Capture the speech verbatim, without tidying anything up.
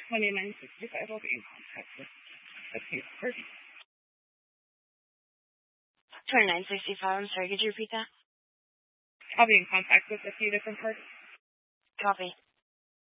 twenty-nine sixty-five will be in contact with the case person. twenty-nine sixty-five, I'm sorry, could you repeat that? I'll be in contact with a few different parties. Copy.